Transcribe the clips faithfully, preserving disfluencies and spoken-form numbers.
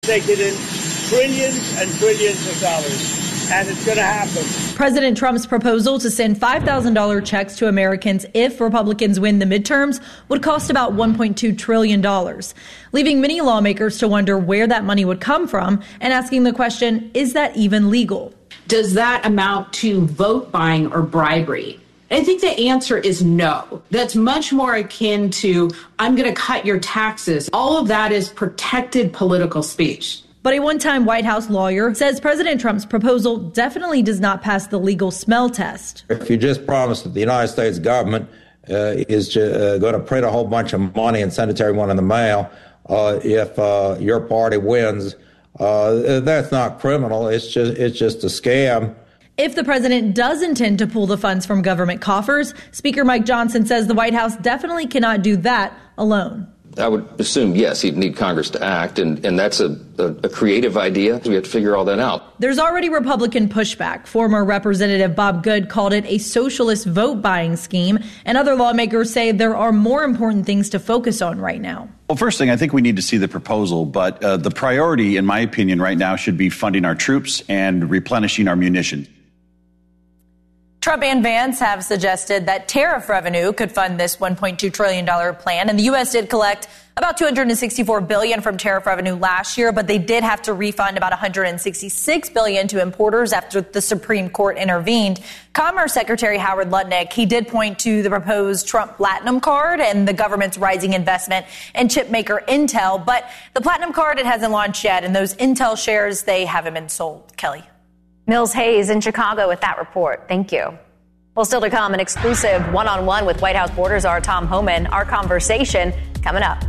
taking in trillions and trillions of dollars, and it's going to happen. President Trump's proposal to send five thousand dollars checks to Americans if Republicans win the midterms would cost about one point two trillion dollars, leaving many lawmakers to wonder where that money would come from and asking the question, is that even legal? Does that amount to vote buying or bribery? I think the answer is no. That's much more akin to, I'm going to cut your taxes. All of that is protected political speech. But a one-time White House lawyer says President Trump's proposal definitely does not pass the legal smell test. If you just promise that the United States government uh, is uh, going to print a whole bunch of money and send it to everyone in the mail, uh, if uh, your party wins, uh, that's not criminal. It's just it's just a scam. If the president does intend to pull the funds from government coffers, Speaker Mike Johnson says the White House definitely cannot do that alone. I would assume, yes, he'd need Congress to act, and, and that's a, a, a creative idea. We have to figure all that out. There's already Republican pushback. Former Representative Bob Good called it a socialist vote-buying scheme, and other lawmakers say there are more important things to focus on right now. Well, first thing, I think we need to see the proposal, but uh, the priority, in my opinion, right now should be funding our troops and replenishing our munitions. Trump and Vance have suggested that tariff revenue could fund this one point two trillion dollars plan. And the U S did collect about two hundred sixty-four billion dollars from tariff revenue last year, but they did have to refund about one hundred sixty-six billion dollars to importers after the Supreme Court intervened. Commerce Secretary Howard Lutnick, he did point to the proposed Trump Platinum Card and the government's rising investment in chip maker Intel. But the Platinum Card, it hasn't launched yet, and those Intel shares, they haven't been sold. Kelly. Mills Hayes in Chicago with that report. Thank you. Well, still to come, an exclusive one-on-one with White House border czar Tom Homan. Our conversation coming up.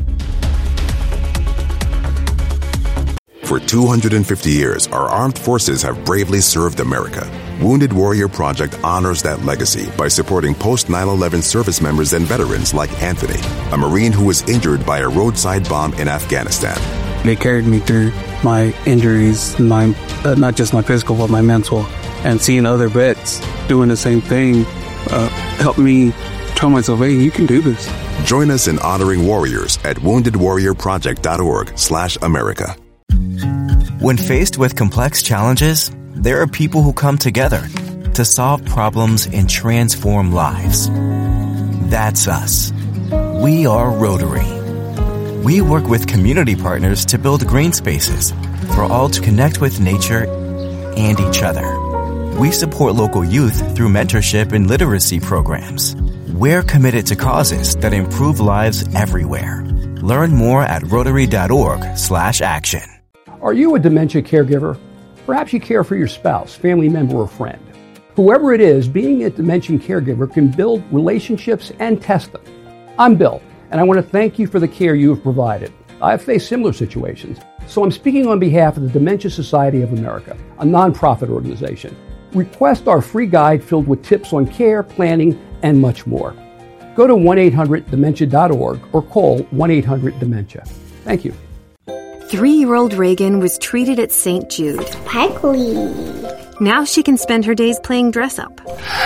For two hundred fifty years, our armed forces have bravely served America. Wounded Warrior Project honors that legacy by supporting post nine eleven service members and veterans like Anthony, a Marine who was injured by a roadside bomb in Afghanistan. They carried me through my injuries, my uh, not just my physical, but my mental. And seeing other vets doing the same thing uh, helped me tell myself, hey, you can do this. Join us in honoring warriors at wounded warrior project dot org slash America. When faced with complex challenges, there are people who come together to solve problems and transform lives. That's us. We are Rotary. We work with community partners to build green spaces for all to connect with nature and each other. We support local youth through mentorship and literacy programs. We're committed to causes that improve lives everywhere. Learn more at rotary dot org slash action. Are you a dementia caregiver? Perhaps you care for your spouse, family member, or friend. Whoever it is, being a dementia caregiver can build relationships and test them. I'm Bill, and I want to thank you for the care you have provided. I've faced similar situations, so I'm speaking on behalf of the Dementia Society of America, a nonprofit organization. Request our free guide filled with tips on care, planning, and much more. Go to one eight hundred dementia dot org or call one eight hundred dementia. Thank you. Three-year-old Reagan was treated at Saint Jude. Sparkly. Now she can spend her days playing dress-up.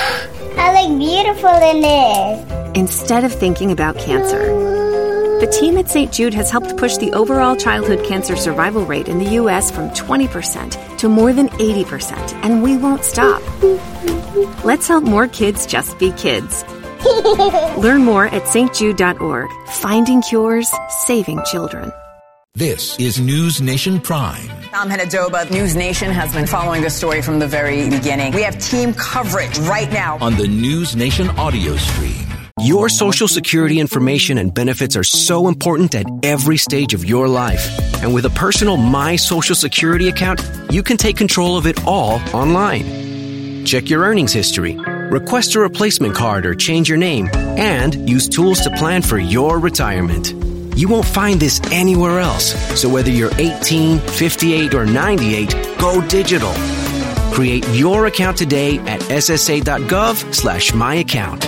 I look beautiful in this. Instead of thinking about cancer. The team at Saint Jude has helped push the overall childhood cancer survival rate in the U S from twenty percent to more than eighty percent, and we won't stop. Let's help more kids just be kids. Learn more at st jude dot org. Finding cures, saving children. This is News Nation Prime. I'm Henadoba. News Nation has been following this story from the very beginning. We have team coverage right now on the News Nation audio stream. Your Social Security information and benefits are so important at every stage of your life. And with a personal My Social Security account, you can take control of it all online. Check your earnings history, request a replacement card or change your name, and use tools to plan for your retirement. You won't find this anywhere else. So whether you're eighteen, fifty-eight, or ninety-eight, go digital. Create your account today at s s a dot gov slash my account.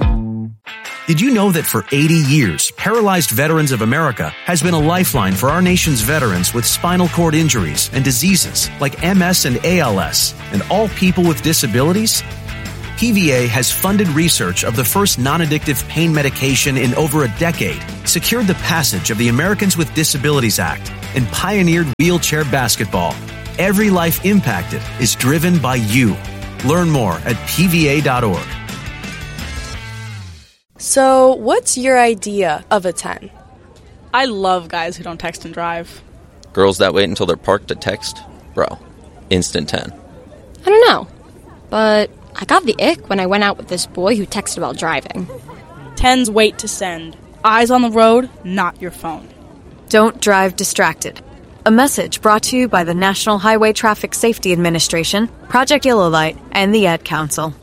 Did you know that for eighty years, Paralyzed Veterans of America has been a lifeline for our nation's veterans with spinal cord injuries and diseases like M S and A L S, and all people with disabilities? P V A has funded research of the first non-addictive pain medication in over a decade, secured the passage of the Americans with Disabilities Act, and pioneered wheelchair basketball. Every life impacted is driven by you. Learn more at P V A dot org. So, what's your idea of a ten? I love guys who don't text and drive. Girls that wait until they're parked to text? Bro, instant ten. I don't know, but I got the ick when I went out with this boy who texted while driving. Tens wait to send. Eyes on the road, not your phone. Don't drive distracted. A message brought to you by the National Highway Traffic Safety Administration, Project Yellow Light, and the Ad Council.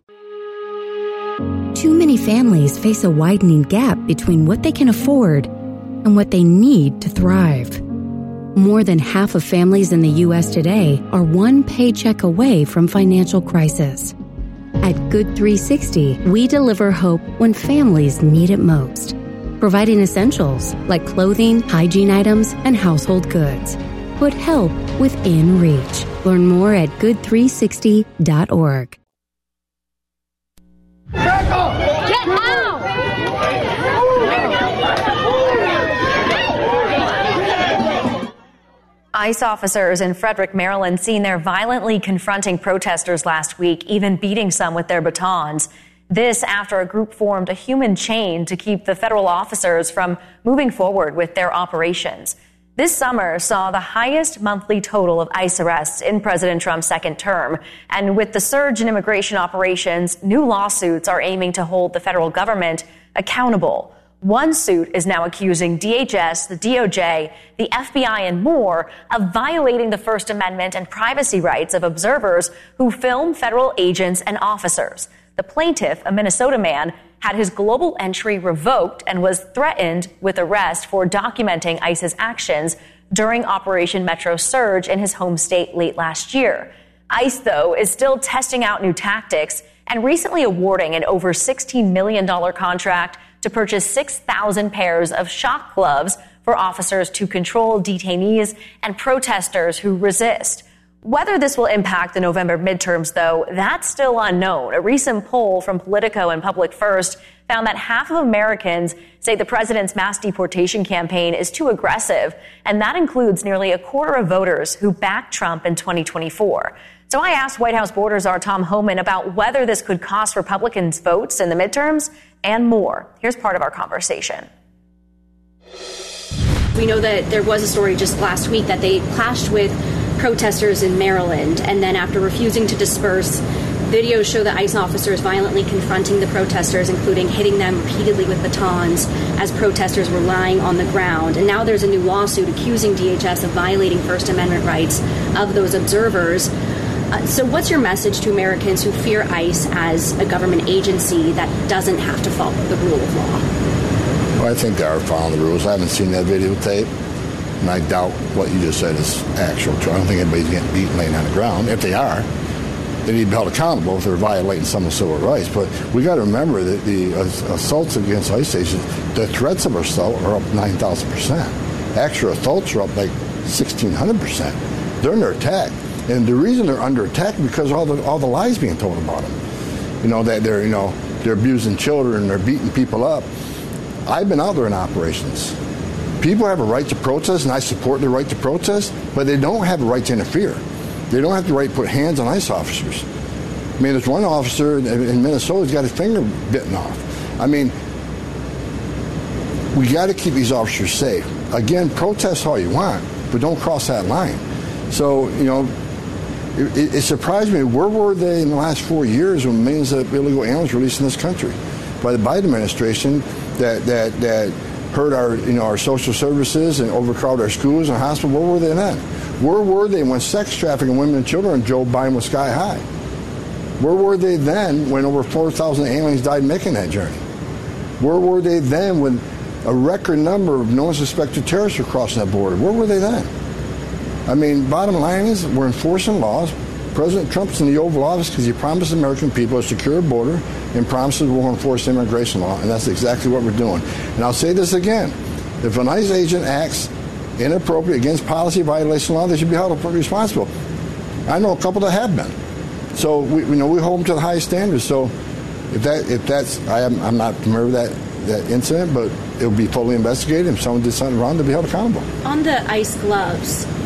Too many families face a widening gap between what they can afford and what they need to thrive. More than half of families in the U S today are one paycheck away from financial crisis. At Good three sixty, we deliver hope when families need it most, providing essentials like clothing, hygiene items, and household goods. Put help within reach. Learn more at good three sixty dot org. Get out! ICE officers in Frederick, Maryland, seen there violently confronting protesters last week, even beating some with their batons. This after a group formed a human chain to keep the federal officers from moving forward with their operations. This summer saw the highest monthly total of ICE arrests in President Trump's second term. And with the surge in immigration operations, new lawsuits are aiming to hold the federal government accountable. One suit is now accusing D H S, the D O J, the F B I, and more of violating the First Amendment and privacy rights of observers who film federal agents and officers. The plaintiff, a Minnesota man, had his global entry revoked and was threatened with arrest for documenting ICE's actions during Operation Metro Surge in his home state late last year. ICE, though, is still testing out new tactics and recently awarding an over sixteen million dollars contract to purchase six thousand pairs of shock gloves for officers to control detainees and protesters who resist. Whether this will impact the November midterms, though, that's still unknown. A recent poll from Politico and Public First found that half of Americans say the president's mass deportation campaign is too aggressive, and that includes nearly a quarter of voters who backed Trump in twenty twenty-four. So I asked White House border czar Tom Homan about whether this could cost Republicans votes in the midterms and more. Here's part of our conversation. We know that there was a story just last week that they clashed with protesters in Maryland, and then after refusing to disperse, videos show the ICE officers violently confronting the protesters, including hitting them repeatedly with batons as protesters were lying on the ground. And now there's a new lawsuit accusing D H S of violating First Amendment rights of those observers. Uh, so what's your message to Americans who fear ICE as a government agency that doesn't have to follow the rule of law? Well, I think they are following the rules. I haven't seen that videotape, and I doubt what you just said is actual. I don't think anybody's getting beaten laying on the ground. If they are, they need to be held accountable if they're violating some of the civil rights. But we got to remember that the uh, assaults against ICE stations, the threats of assault are up nine thousand percent. Actual assaults are up like sixteen hundred percent. They're under attack. And the reason they're under attack is because of all the all the lies being told about them. You know, that they're, you know, they're abusing children, they're beating people up. I've been out there in operations. People have a right to protest, and I support their right to protest, but they don't have a right to interfere. They don't have the right to put hands on ICE officers. I mean, there's one officer in Minnesota who's got his finger bitten off. I mean, we got to keep these officers safe. Again, protest all you want, but don't cross that line. So, you know, it, it surprised me. Where were they in the last four years when millions of illegal aliens were released in this country by the Biden administration that that that hurt our, you know, our social services and overcrowded our schools and hospitals? Where were they then? Where were they when sex trafficking women and children and Joe Biden was sky high? Where were they then when over four thousand aliens died making that journey? Where were they then when a record number of known suspected terrorists were crossing that border? Where were they then? I mean, bottom line is we're enforcing laws. President Trump's in the Oval Office because he promised American people a secure border and promises we'll enforce immigration law, and that's exactly what we're doing. And I'll say this again. If an ICE agent acts inappropriate against policy violation law, they should be held responsible. I know a couple that have been. So we, you know, we hold them to the highest standards. So if that, if that's, I am, I'm not familiar with that, that incident, but it will be fully investigated. If someone did something wrong, they'll be held accountable. On the ice gloves,